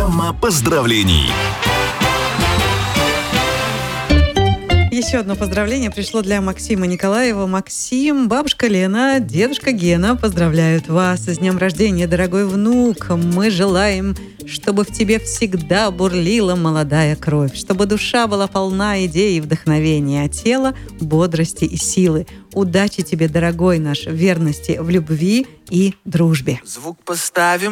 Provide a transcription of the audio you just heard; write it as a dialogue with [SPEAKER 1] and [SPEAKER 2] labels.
[SPEAKER 1] Программа поздравлений.
[SPEAKER 2] Еще одно поздравление пришло для Максима Николаева. Максим, бабушка Лена, дедушка Гена поздравляют вас с днем рождения, дорогой внук. Мы желаем, чтобы в тебе всегда бурлила молодая кровь, чтобы душа была полна идей и вдохновения, а тело – бодрости и силы. Удачи тебе, дорогой наш, верности в любви и дружбе.
[SPEAKER 3] Звук поставим.